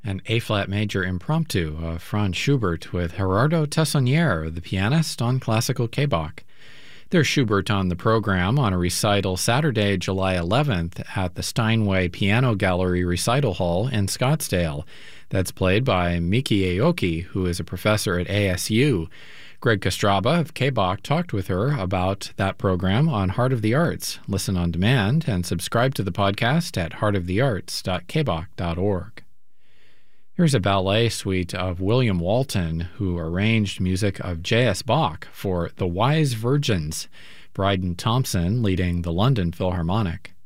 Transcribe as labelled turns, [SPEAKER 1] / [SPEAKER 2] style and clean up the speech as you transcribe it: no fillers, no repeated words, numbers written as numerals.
[SPEAKER 1] an A-flat major impromptu of Franz Schubert with Gerardo Tessonnier, the pianist, on classical K-Bach. There's Schubert on the program on a recital Saturday, July 11th at the Steinway Piano Gallery Recital Hall in Scottsdale. That's played by Miki Aoki, who is a professor at ASU. Greg Kostraba of K-Bach talked with her about that program on Heart of the Arts. Listen on demand and subscribe to the podcast at heartofthearts.kbach.org. Here's a ballet suite of William Walton, who arranged music of J.S. Bach for The Wise Virgins, Bryden Thompson leading the London Philharmonic.